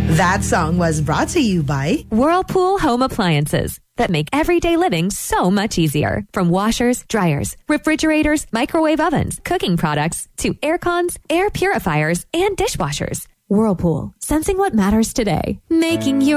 That song was brought to you by Whirlpool Home Appliances that make everyday living so much easier. From washers, dryers, refrigerators, microwave ovens, cooking products, to air cons, air purifiers, and dishwashers. Whirlpool, sensing what matters today. Making your